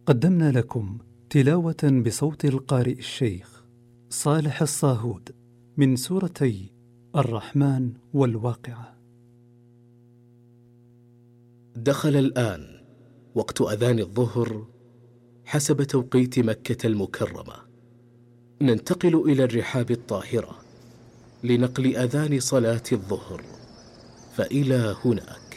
قدمنا لكم تلاوة بصوت القارئ الشيخ صالح الصاهود من سورتي الرحمن والواقعة. دخل الآن وقت أذان الظهر حسب توقيت مكة المكرمة. ننتقل إلى الرحاب الطاهرة لنقل أذان صلاة الظهر، فإلى هناك.